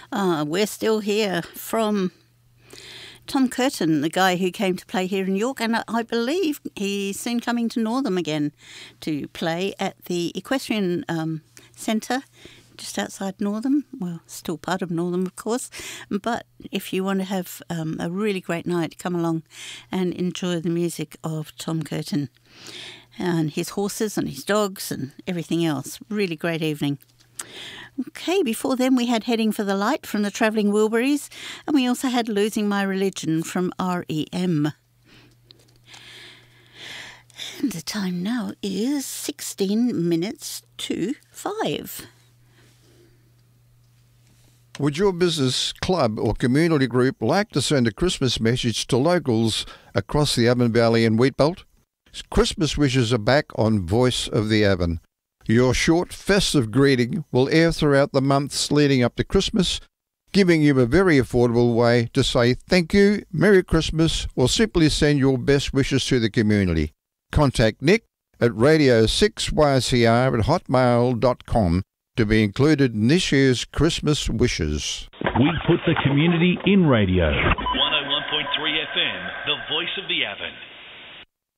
We're still here from Tom Curtin, the guy who came to play here in York, and I believe he's soon coming to Northam again to play at the Equestrian Centre just outside Northam. Well, still part of Northam, of course, but if you want to have a really great night, come along and enjoy the music of Tom Curtin and his horses and his dogs and everything else. Really great evening. Okay, before then we had Heading for the Light from the Travelling Wilburys, and we also had Losing My Religion from REM. And the time now is 16 minutes to 5. Would your business, club or community group like to send a Christmas message to locals across the Avon Valley and Wheatbelt? Christmas wishes are back on Voice of the Avon. Your short, festive greeting will air throughout the months leading up to Christmas, giving you a very affordable way to say thank you, Merry Christmas, or simply send your best wishes to the community. Contact Nick at radio6YCR@hotmail.com to be included in this year's Christmas wishes. We put the community in radio. 101.3 FM, the voice of the Avon.